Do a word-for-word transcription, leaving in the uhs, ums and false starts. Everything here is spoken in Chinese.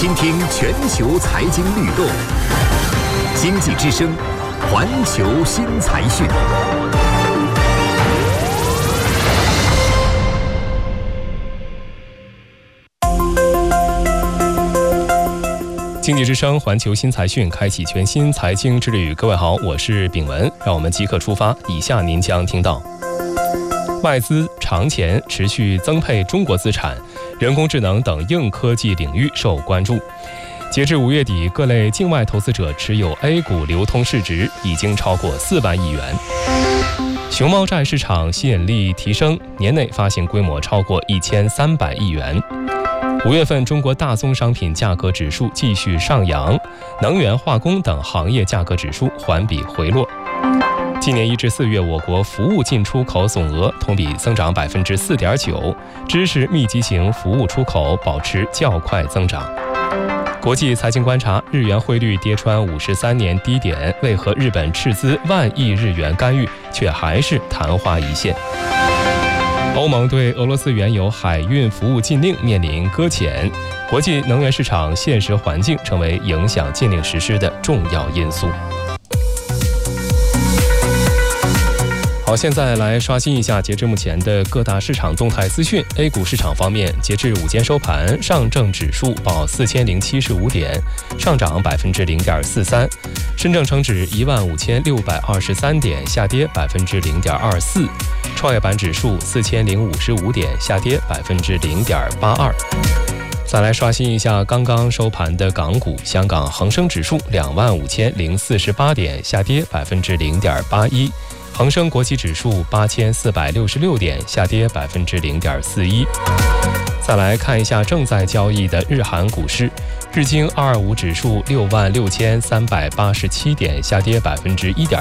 倾听全球财经律动，经济之声，环球新财讯。 经济之声环球新财讯开启全新财经之旅。各位好，我是炳文，让我们即刻出发。以下您将听到：外资长钱持续增配中国资产，人工智能等硬科技领域受关注。截至五月底，各类境外投资者持有 A 股流通市值已经超过四万亿元。熊猫债市场吸引力提升，年内发行规模超过一千三百亿元。五月份中国大宗商品价格指数继续上扬，能源、化工等行业价格指数环比回落。今年一至四月，我国服务进出口总额同比增长百分之四点九，知识密集型服务出口保持较快增长。国际财经观察，日元汇率跌穿五十三年低点，为何日本斥资万亿日元干预，却还是昙花一现？欧盟对俄罗斯原油海运服务禁令面临搁浅，国际能源市场现实环境成为影响禁令实施的重要因素。好，现在来刷新一下截至目前的各大市场动态资讯。A 股市场方面，截至午间收盘，上证指数报四千零七十五点，上涨百分之零点四三；深证成指一万五千六百二十三点，下跌百分之零点二四；创业板指数四千零五十五点，下跌百分之零点八二。再来刷新一下刚刚收盘的港股，香港恒生指数两万五千零四十八点，下跌百分之零点八一。恒生国企指数八千四百六十六点，下跌百分之零点四一。再来看一下正在交易的日韩股市，日经二二五指数六万六千三百八十七点，下跌百分之一点